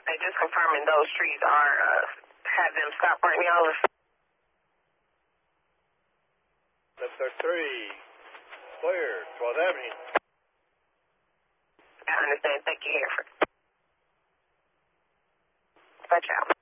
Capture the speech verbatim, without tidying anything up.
They just confirming those trees are, uh, have them stop right now. Sector three, clear, twelfth Avenue. I understand. Thank you, Hereford. Watch out.